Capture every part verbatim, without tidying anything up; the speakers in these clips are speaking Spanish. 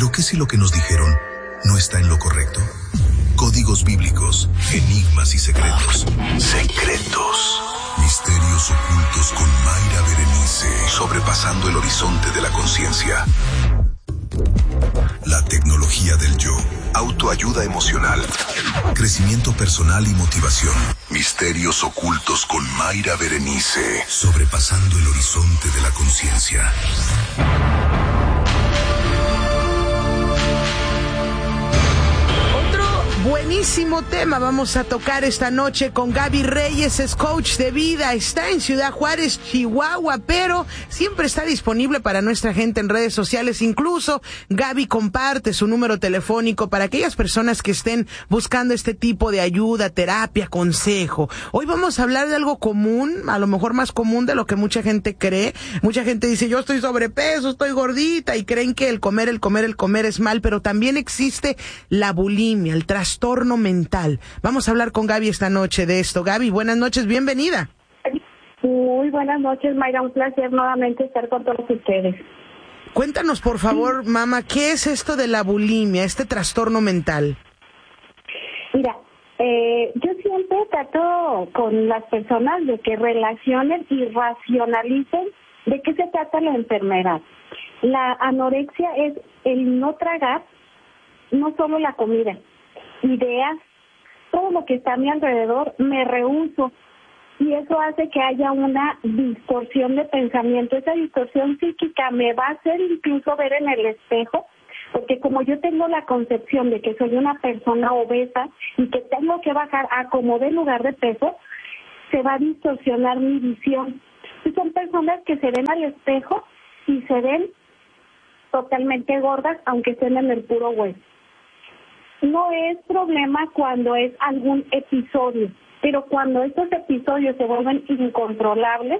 Pero ¿qué si lo que nos dijeron no está en lo correcto? Códigos bíblicos, enigmas y secretos. Secretos. Misterios ocultos con Mayra Berenice. Sobrepasando el horizonte de la conciencia. La tecnología del yo. Autoayuda emocional. Crecimiento personal y motivación. Misterios ocultos con Mayra Berenice. Sobrepasando el horizonte de la conciencia. Buenísimo tema vamos a tocar esta noche con Gaby Reyes, es coach de vida, está en Ciudad Juárez, Chihuahua, pero siempre está disponible para nuestra gente en redes sociales. Incluso Gaby comparte su número telefónico para aquellas personas que estén buscando este tipo de ayuda, terapia, consejo. Hoy vamos a hablar de algo común, a lo mejor más común de lo que mucha gente cree. Mucha gente dice, yo estoy sobrepeso, estoy gordita, y creen que el comer, el comer, el comer es mal, pero también existe la bulimia, el trastorno trastorno mental. Vamos a hablar con Gaby esta noche de esto. Gaby, buenas noches, bienvenida. Muy buenas noches, Mayra, un placer nuevamente estar con todos ustedes. Cuéntanos, por favor, sí. Mamá, ¿qué es esto de la bulimia, este trastorno mental? Mira, eh, yo siempre trato con las personas de que relacionen y racionalicen de qué se trata la enfermedad. La anorexia es el no tragar, no solo la comida, ideas, todo lo que está a mi alrededor, me rehúso. Y eso hace que haya una distorsión de pensamiento. Esa distorsión psíquica me va a hacer incluso ver en el espejo, porque como yo tengo la concepción de que soy una persona obesa y que tengo que bajar a como de lugar de peso, se va a distorsionar mi visión. Y son personas que se ven al espejo y se ven totalmente gordas, aunque estén en el puro hueso. No es problema cuando es algún episodio, pero cuando estos episodios se vuelven incontrolables,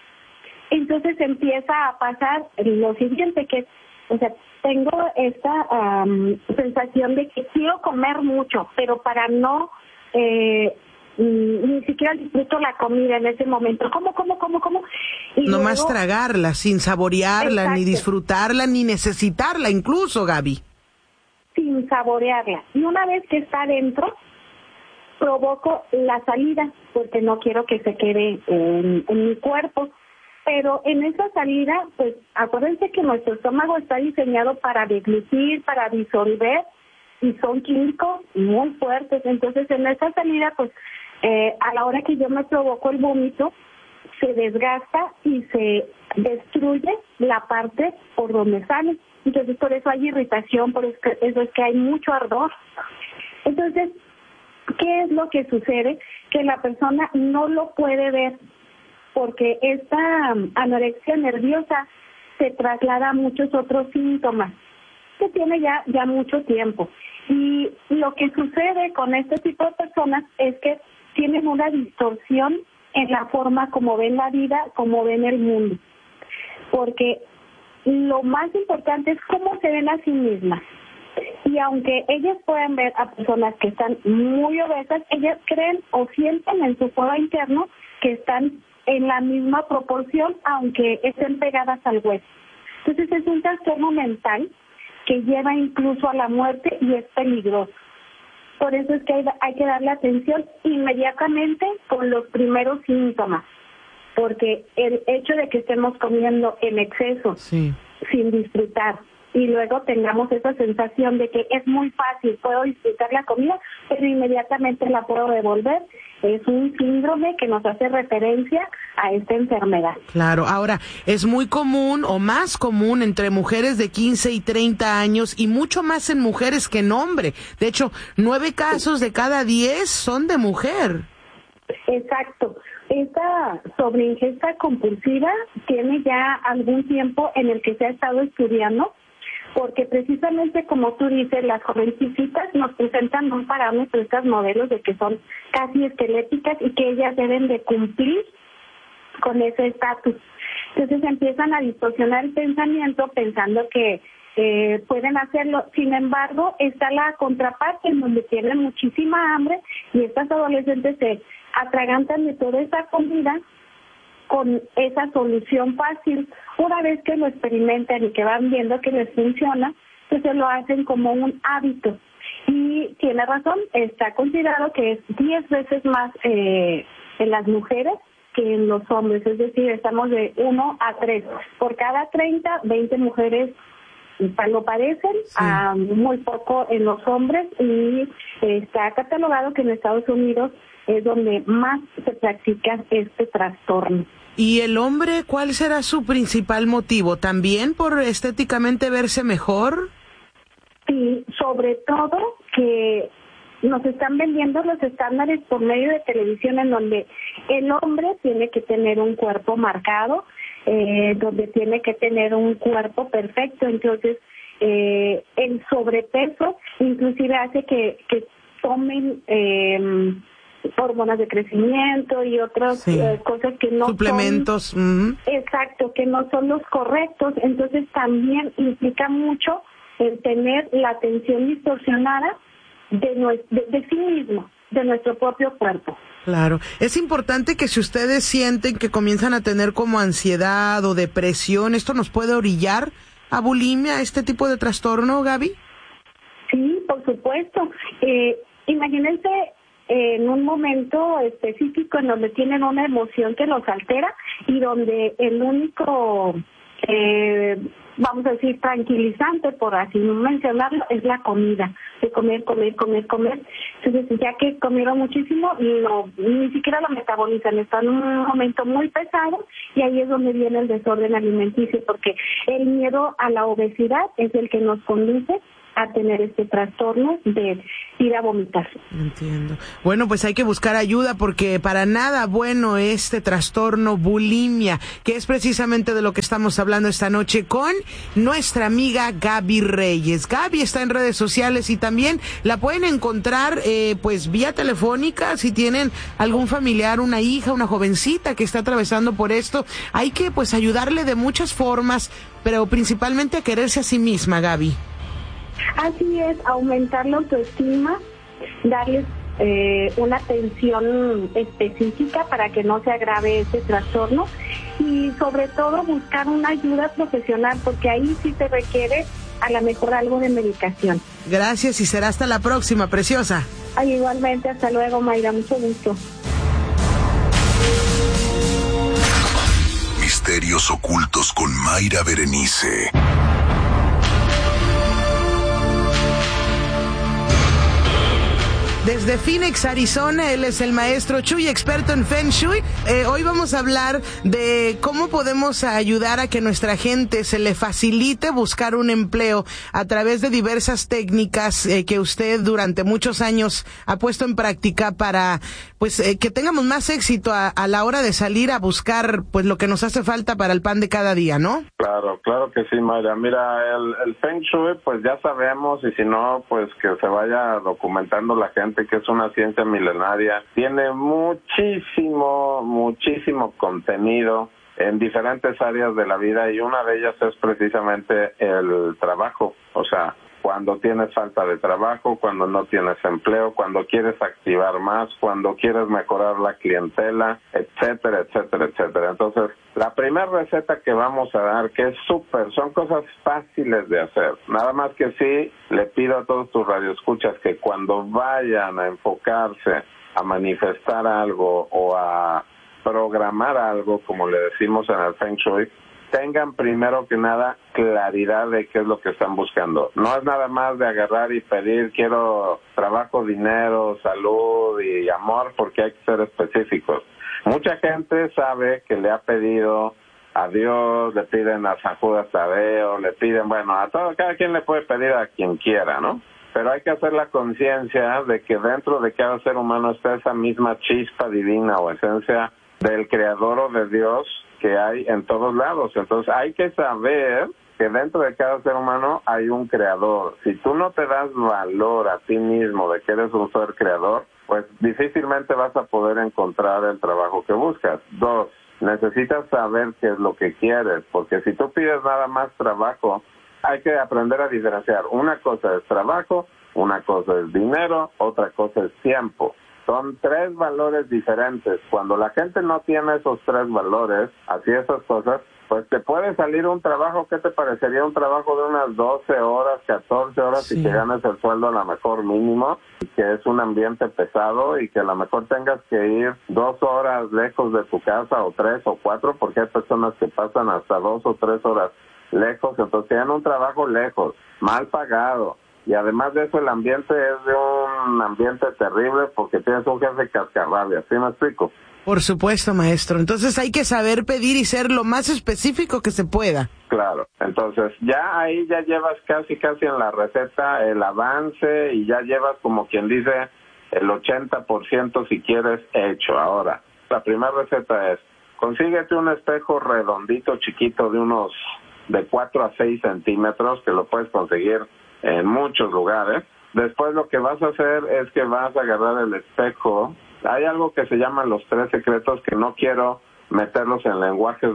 entonces empieza a pasar lo siguiente, que o sea, tengo esta um, sensación de que quiero comer mucho, pero para no, eh, ni siquiera disfruto la comida en ese momento. ¿Cómo, cómo, cómo, cómo? Y no más luego, tragarla, sin saborearla, exacto, ni disfrutarla, ni necesitarla incluso, Gaby. Sin saborearla. Y una vez que está adentro, provoco la salida, porque no quiero que se quede en, en mi cuerpo. Pero en esa salida, pues acuérdense que nuestro estómago está diseñado para deglutir, para disolver, y son químicos muy fuertes. Entonces en esa salida, pues eh, a la hora que yo me provoco el vómito, se desgasta y se destruye la parte por donde sale. Entonces, por eso hay irritación, por eso es que hay mucho ardor. Entonces, ¿qué es lo que sucede? Que la persona no lo puede ver, porque esta anorexia nerviosa se traslada a muchos otros síntomas que tiene ya, ya mucho tiempo. Y lo que sucede con este tipo de personas es que tienen una distorsión en la forma como ven la vida, como ven el mundo. Porque lo más importante es cómo se ven a sí mismas. Y aunque ellas pueden ver a personas que están muy obesas, ellas creen o sienten en su foro interno que están en la misma proporción, aunque estén pegadas al hueso. Entonces es un trastorno mental que lleva incluso a la muerte y es peligroso. Por eso es que hay, hay que darle atención inmediatamente con los primeros síntomas. Porque el hecho de que estemos comiendo en exceso, sí, sin disfrutar, y luego tengamos esa sensación de que es muy fácil, puedo disfrutar la comida, pero inmediatamente la puedo devolver, es un síndrome que nos hace referencia a esta enfermedad. Claro, ahora, es muy común o más común entre mujeres de quince y treinta años y mucho más en mujeres que en hombre. De hecho, nueve casos de cada diez son de mujer. Exacto. Esta sobreingesta compulsiva tiene ya algún tiempo en el que se ha estado estudiando, porque precisamente como tú dices, las jovencitas nos presentan un parámetro, estas modelos de que son casi esqueléticas y que ellas deben de cumplir con ese estatus. Entonces empiezan a distorsionar el pensamiento pensando que eh, pueden hacerlo. Sin embargo, está la contraparte en donde tienen muchísima hambre y estas adolescentes se atragantan de toda esa comida con esa solución fácil. Una vez que lo experimentan y que van viendo que les funciona, entonces lo hacen como un hábito. Y tiene razón, está considerado que es diez veces más eh, en las mujeres que en los hombres, es decir, estamos de uno a tres. Por cada treinta, veinte mujeres lo padecen, sí. a muy poco en los hombres, y está catalogado que en Estados Unidos es donde más se practica este trastorno. ¿Y el hombre cuál será su principal motivo? ¿También por estéticamente verse mejor? Sí, sobre todo que nos están vendiendo los estándares por medio de televisión, en donde el hombre tiene que tener un cuerpo marcado, eh, donde tiene que tener un cuerpo perfecto. Entonces eh, el sobrepeso inclusive hace que, que tomen eh, hormonas de crecimiento y otras sí. eh, cosas que no suplementos son, uh-huh. exacto, que no son los correctos. Entonces también implica mucho el tener la atención distorsionada de, nuestro, de, de sí mismo, de nuestro propio cuerpo. Claro. Es importante que si ustedes sienten que comienzan a tener como ansiedad o depresión, ¿esto nos puede orillar a bulimia, a este tipo de trastorno, Gaby? Sí, por supuesto. Eh, imagínense eh, en un momento específico en donde tienen una emoción que los altera y donde el único... Eh, vamos a decir, tranquilizante, por así mencionarlo, es la comida, de comer, comer, comer, comer. Entonces, ya que comieron muchísimo, no, ni siquiera lo metabolizan, están en un momento muy pesado, y ahí es donde viene el desorden alimenticio, porque el miedo a la obesidad es el que nos conduce a tener este trastorno de ir a vomitar. Entiendo. Bueno, pues hay que buscar ayuda, porque para nada bueno este trastorno bulimia, que es precisamente de lo que estamos hablando esta noche con nuestra amiga Gaby Reyes. Gaby está en redes sociales y también la pueden encontrar eh, pues vía telefónica si tienen algún familiar, una hija, una jovencita que está atravesando por esto. Hay que pues ayudarle de muchas formas, pero principalmente a quererse a sí misma, Gaby. Así es, aumentar la autoestima, darles eh, una atención específica para que no se agrave ese trastorno, y sobre todo buscar una ayuda profesional, porque ahí sí se requiere a lo mejor algo de medicación. Gracias, y será hasta la próxima, preciosa. Ay, igualmente, hasta luego, Mayra, mucho gusto. Misterios ocultos con Mayra Berenice. Desde Phoenix, Arizona, él es el maestro Chuy, experto en Feng Shui. Eh, hoy vamos a hablar de cómo podemos ayudar a que nuestra gente se le facilite buscar un empleo a través de diversas técnicas eh, que usted durante muchos años ha puesto en práctica para pues eh, que tengamos más éxito a, a la hora de salir a buscar pues lo que nos hace falta para el pan de cada día, ¿no? Claro, claro que sí, Mayra. Mira, el, el Feng Shui, pues ya sabemos, y si no, pues que se vaya documentando la gente, que es una ciencia milenaria. Tiene muchísimo, muchísimo contenido en diferentes áreas de la vida, y una de ellas es precisamente el trabajo. O sea, cuando tienes falta de trabajo, cuando no tienes empleo, cuando quieres activar más, cuando quieres mejorar la clientela, etcétera, etcétera, etcétera. Entonces, la primera receta que vamos a dar, que es súper, son cosas fáciles de hacer. Nada más que sí, le pido a todos tus radioescuchas que cuando vayan a enfocarse a manifestar algo o a programar algo, como le decimos en el Feng Shui, tengan primero que nada claridad de qué es lo que están buscando. No es nada más de agarrar y pedir, quiero trabajo, dinero, salud y amor, porque hay que ser específicos. Mucha gente sabe que le ha pedido a Dios, le piden a San Judas Tadeo, le piden, bueno, a todo, cada quien le puede pedir a quien quiera, ¿no? Pero hay que hacer la conciencia de que dentro de cada ser humano está esa misma chispa divina o esencia del Creador o de Dios que hay en todos lados. Entonces hay que saber que dentro de cada ser humano hay un creador. Si tú no te das valor a ti mismo de que eres un ser creador, pues difícilmente vas a poder encontrar el trabajo que buscas. Dos, necesitas saber qué es lo que quieres, porque si tú pides nada más trabajo, hay que aprender a diferenciar. Una cosa es trabajo, una cosa es dinero, otra cosa es tiempo. Son tres valores diferentes. Cuando la gente no tiene esos tres valores, así esas cosas, pues te puede salir un trabajo, ¿qué te parecería? Un trabajo de unas doce horas, catorce horas, sí. Y que ganes el sueldo a lo mejor mínimo, y que es un ambiente pesado y que a lo mejor tengas que ir dos horas lejos de tu casa o tres o cuatro, porque hay personas que pasan hasta dos o tres horas lejos, entonces tienen un trabajo lejos, mal pagado. Y además de eso, el ambiente es de un ambiente terrible porque tienes un jefe cascarrabias, ¿sí me explico? Por supuesto, maestro. Entonces hay que saber pedir y ser lo más específico que se pueda. Claro. Entonces ya ahí ya llevas casi, casi en la receta el avance y ya llevas, como quien dice, el ochenta por ciento si quieres hecho. Ahora, la primera receta es, consíguete un espejo redondito, chiquito, de unos de cuatro a seis centímetros, que lo puedes conseguir en muchos lugares. Después lo que vas a hacer es que vas a agarrar el espejo. Hay algo que se llama los tres secretos, que no quiero meterlos en lenguajes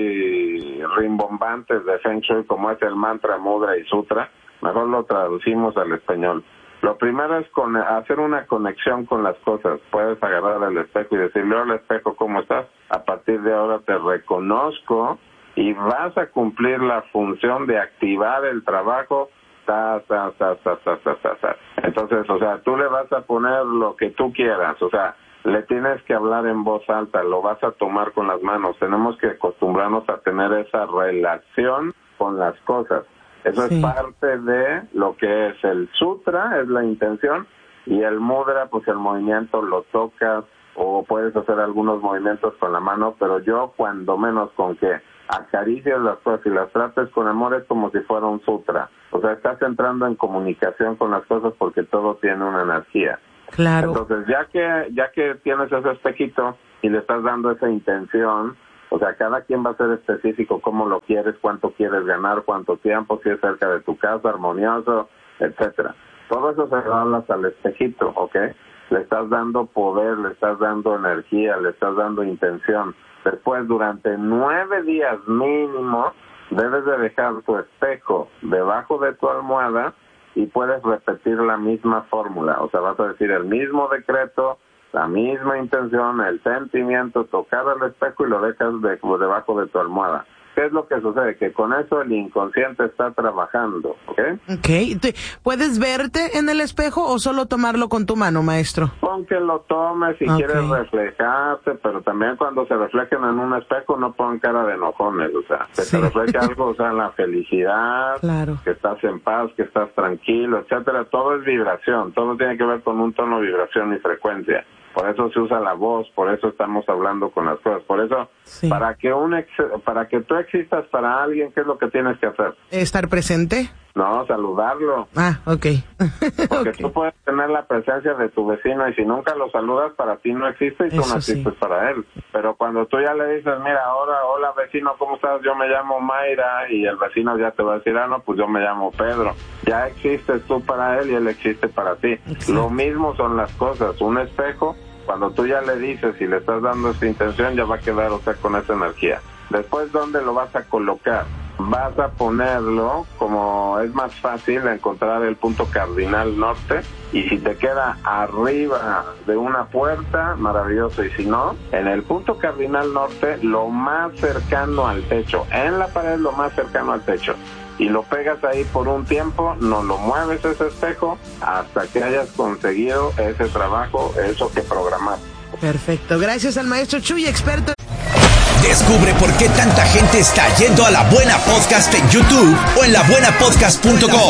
muy rimbombantes de Feng Shui, como es el mantra, mudra y sutra. Mejor lo traducimos al español. Lo primero es con, hacer una conexión con las cosas. Puedes agarrar el espejo y decirle, hola espejo, ¿cómo estás? A partir de ahora te reconozco y vas a cumplir la función de activar el trabajo. Ta, ta, ta, ta, ta, ta, ta, ta. Entonces, o sea, tú le vas a poner lo que tú quieras, o sea, le tienes que hablar en voz alta, lo vas a tomar con las manos. Tenemos que acostumbrarnos a tener esa relación con las cosas. Eso sí. Es parte de lo que es el sutra, es la intención, y el mudra, pues el movimiento lo tocas o puedes hacer algunos movimientos con la mano, pero yo cuando menos con que acaricias las cosas y las trates con amor es como si fuera un sutra. O sea, estás entrando en comunicación con las cosas porque todo tiene una energía. Claro. Entonces, ya que ya que tienes ese espejito y le estás dando esa intención, o sea, cada quien va a ser específico cómo lo quieres, cuánto quieres ganar, cuánto tiempo, si es cerca de tu casa, armonioso, etcétera. Todo eso se lo hablas al espejito, ¿ok? Le estás dando poder, le estás dando energía, le estás dando intención. Después, durante nueve días mínimo, debes de dejar tu espejo debajo de tu almohada y puedes repetir la misma fórmula. O sea, vas a decir el mismo decreto, la misma intención, el sentimiento, tocar el espejo y lo dejas de, debajo de tu almohada. ¿Qué es lo que sucede? Que con eso el inconsciente está trabajando, ¿ok? Ok. ¿Puedes verte en el espejo o solo tomarlo con tu mano, maestro? Pon que lo tomes si okay. Quieres reflejarte, pero también cuando se reflejen en un espejo no pon cara de enojones, o sea, que sí. Se refleje algo, o sea, la felicidad, claro. Que estás en paz, que estás tranquilo, etcétera. Todo es vibración, todo tiene que ver con un tono, vibración y frecuencia. Por eso se usa la voz, por eso estamos hablando con las cosas, por eso, sí. para que un ex, para que tú existas para alguien, ¿qué es lo que tienes que hacer? ¿Estar presente? No, saludarlo. Ah, ok. Porque okay. Tú puedes tener la presencia de tu vecino y si nunca lo saludas, para ti no existe y tú eso no existes sí. Para él. Pero cuando tú ya le dices, mira, ahora, hola vecino, ¿cómo estás? Yo me llamo Mayra, y el vecino ya te va a decir, ah, no, pues yo me llamo Pedro. Ya existes tú para él y él existe para ti. Exacto. Lo mismo son las cosas. Un espejo, cuando tú ya le dices y le estás dando esa intención, ya va a quedar, o sea, con esa energía. Después, ¿dónde lo vas a colocar? Vas a ponerlo, como es más fácil encontrar el punto cardinal norte, y si te queda arriba de una puerta, maravilloso, y si no, en el punto cardinal norte, lo más cercano al techo, en la pared lo más cercano al techo, y lo pegas ahí por un tiempo, no lo mueves ese espejo hasta que hayas conseguido ese trabajo, eso que programaste. Perfecto, gracias al maestro Chuy, experto. Descubre por qué tanta gente está yendo a La Buena Podcast en YouTube o en la buena podcast punto com.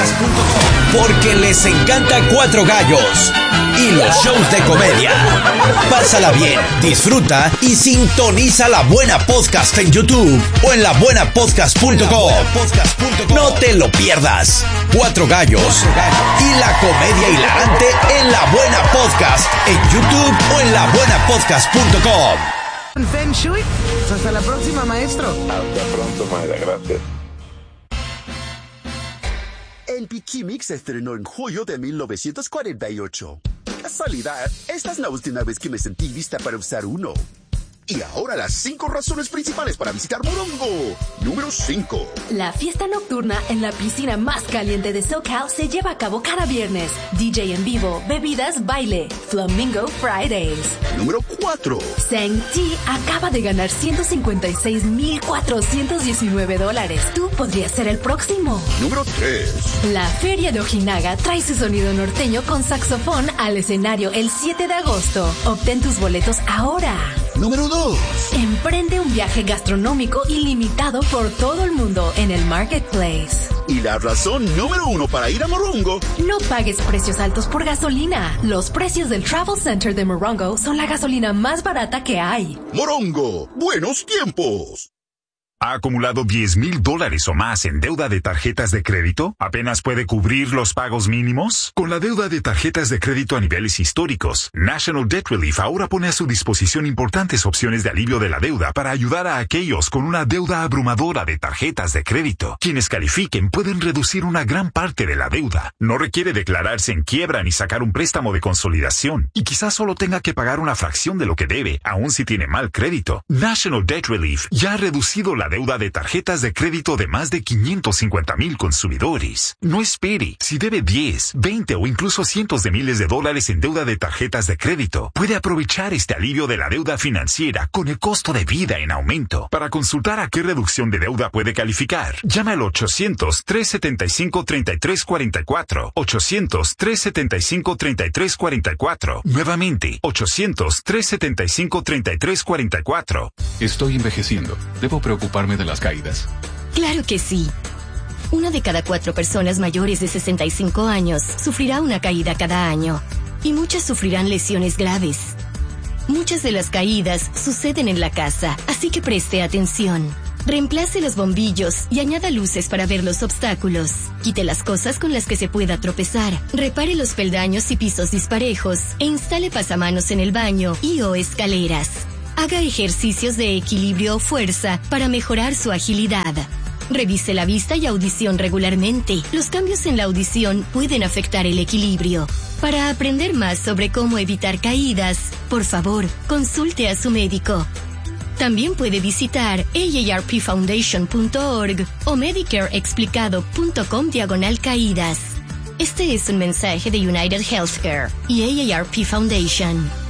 Porque les encanta Cuatro Gallos y los shows de comedia. Pásala bien, disfruta y sintoniza La Buena Podcast en YouTube o en la buena podcast punto com. No te lo pierdas. Cuatro Gallos y la comedia hilarante en La Buena Podcast en YouTube o en la buena podcast punto com. Feng Shui. Hasta la próxima, maestro. Hasta pronto, Mayra. Gracias. El Pikimix se estrenó en julio de mil novecientos cuarenta y ocho. Casualidad, esta es la última vez que me sentí lista para usar uno. Y ahora las cinco razones principales para visitar Morongo. Número cinco. La fiesta nocturna en la piscina más caliente de SoCal se lleva a cabo cada viernes. D J en vivo, bebidas, baile. Flamingo Fridays. Número cuatro. Seng-T acaba de ganar ciento cincuenta y seis mil cuatrocientos diecinueve dólares. Tú podrías ser el próximo. Número tres. La Feria de Ojinaga trae su sonido norteño con saxofón al escenario el siete de agosto. Obtén tus boletos ahora. Número dos. Emprende un viaje gastronómico ilimitado por todo el mundo en el Marketplace. Y la razón número uno para ir a Morongo. No pagues precios altos por gasolina. Los precios del Travel Center de Morongo son la gasolina más barata que hay. Morongo, buenos tiempos. ¿Ha acumulado diez mil dólares o más en deuda de tarjetas de crédito? ¿Apenas puede cubrir los pagos mínimos? Con la deuda de tarjetas de crédito a niveles históricos, National Debt Relief ahora pone a su disposición importantes opciones de alivio de la deuda para ayudar a aquellos con una deuda abrumadora de tarjetas de crédito. Quienes califiquen pueden reducir una gran parte de la deuda. No requiere declararse en quiebra ni sacar un préstamo de consolidación. Y quizás solo tenga que pagar una fracción de lo que debe, aun si tiene mal crédito. National Debt Relief ya ha reducido la deuda de tarjetas de crédito de más de quinientos cincuenta mil consumidores. No espere. Si debe diez, veinte o incluso cientos de miles de dólares en deuda de tarjetas de crédito, puede aprovechar este alivio de la deuda financiera con el costo de vida en aumento. Para consultar a qué reducción de deuda puede calificar, llama al ochocientos, trescientos setenta y cinco, treinta y tres cuarenta y cuatro. ochocientos, trescientos setenta y cinco, treinta y tres cuarenta y cuatro. Nuevamente, ochocientos, trescientos setenta y cinco, treinta y tres cuarenta y cuatro. Estoy envejeciendo. Debo preocuparme de las caídas. Claro que sí. Una de cada cuatro personas mayores de sesenta y cinco años sufrirá una caída cada año. Y muchas sufrirán lesiones graves. Muchas de las caídas suceden en la casa, así que preste atención. Reemplace los bombillos y añada luces para ver los obstáculos. Quite las cosas con las que se pueda tropezar. Repare los peldaños y pisos disparejos e instale pasamanos en el baño y o escaleras. Haga ejercicios de equilibrio o fuerza para mejorar su agilidad. Revise la vista y audición regularmente. Los cambios en la audición pueden afectar el equilibrio. Para aprender más sobre cómo evitar caídas, por favor, consulte a su médico. También puede visitar A A R P foundation punto org o medicareexplicado punto com diagonal caídas. Este es un mensaje de United Healthcare y A A R P Foundation.